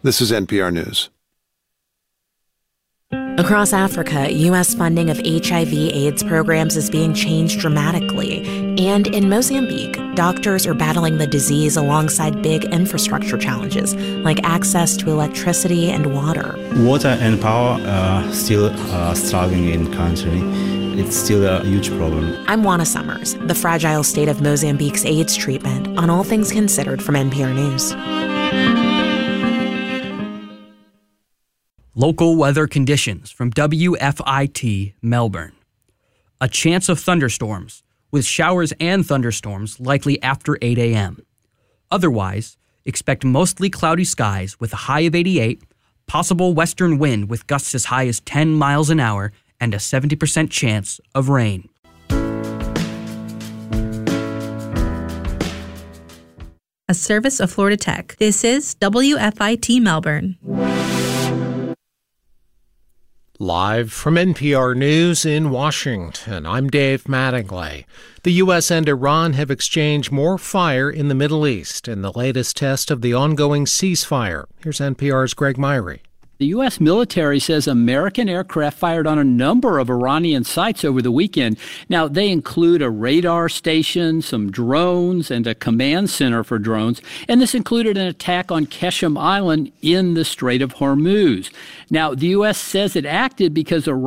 This is NPR News. Across Africa, U.S. funding of HIV/AIDS programs is being changed dramatically. And in Mozambique, doctors are battling the disease alongside big infrastructure challenges, like access to electricity and water. Water and power are still struggling in the country. It's still a huge problem. I'm Juana Summers, the fragile state of Mozambique's AIDS treatment on All Things Considered from NPR News. Local weather conditions from WFIT Melbourne. A chance of thunderstorms, with showers and thunderstorms likely after 8 a.m. Otherwise, expect mostly cloudy skies with a high of 88, possible western wind with gusts as high as 10 miles an hour, and a 70% chance of rain. A service of Florida Tech. This is WFIT Melbourne. Live from NPR News in Washington, I'm Dave Mattingly. The U.S. and Iran have exchanged more fire in the Middle East in the latest test of the ongoing ceasefire. Here's NPR's Greg Myrie. The U.S. military says American aircraft fired on a number of Iranian sites over the weekend. Now, they include a radar station, some drones, and a command center for drones. And this included an attack on Qeshm Island in the Strait of Hormuz. Now, the U.S. says it acted because Iran